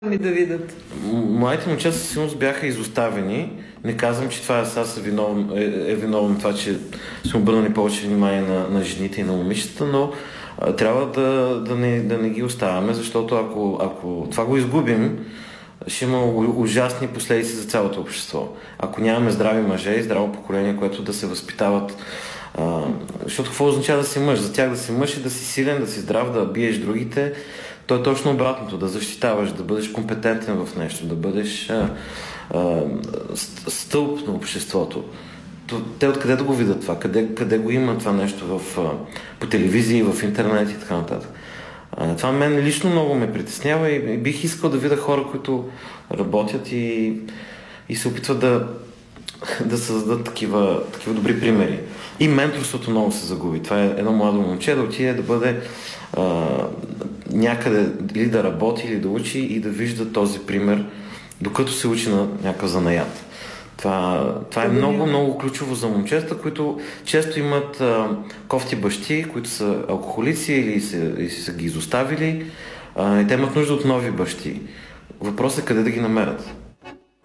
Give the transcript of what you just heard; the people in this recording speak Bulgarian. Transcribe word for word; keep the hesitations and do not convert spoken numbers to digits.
ми да видят. М- Младите момчета със сигурност бяха изоставени. Не казвам, че това е сега са виновен, е, е виновен това, че сме обърнали повече внимание на, на жените и на момичетата, но а, трябва да, да, не, да не ги оставяме, защото ако, ако това го изгубим, ще има у- ужасни последици за цялото общество. Ако нямаме здрави мъже и здраво поколение, което да се възпитават. А, защото какво означава да си мъж? За тях да си мъж и да си силен, да си здрав, да биеш другите. То е точно обратното, да защитаваш, да бъдеш компетентен в нещо, да бъдеш а, а, ст- стълб на обществото. То- Те откъде да го видят това? Къде, къде го има това нещо в, а, по телевизии, в интернет и така нататък? А, това мен лично много ме притеснява и, и бих искал да видя хора, които работят и, и се опитват да, да създадат такива, такива добри примери. И менторството много се загуби. Това е едно младо момче да отиде да бъде а, някъде или да работи, или да учи и да вижда този пример, докато се учи на някакъв занаят. Това, това е много, много ключово за момчета, които често имат а, кофти бащи, които са алкохолици или са, или са ги изоставили, а, и те имат нужда от нови бащи. Въпросът е къде да ги намерят.